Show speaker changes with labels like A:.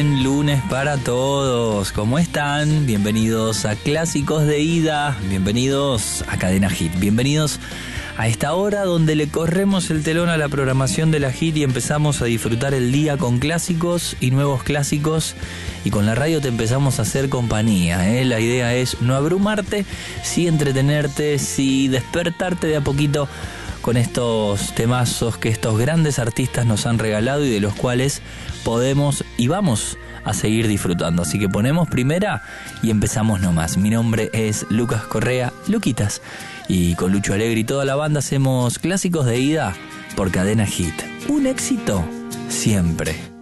A: Buen lunes para todos. ¿Cómo están? Bienvenidos a Clásicos de Ida. Bienvenidos a Cadena Hit. Bienvenidos a esta hora donde le corremos el telón a la programación de la Hit y empezamos a disfrutar el día con clásicos y nuevos clásicos. Y con la radio te empezamos a hacer compañía, ¿eh? La idea es no abrumarte, sí entretenerte, sí despertarte de a poquito con estos temazos que estos grandes artistas nos han regalado y de los cuales podemos y vamos a seguir disfrutando. Así que ponemos primera y empezamos nomás. Mi nombre es Lucas Correa, Luquitas, y con Lucho Alegre y toda la banda hacemos Clásicos de Ida por Cadena Hit. Un éxito siempre.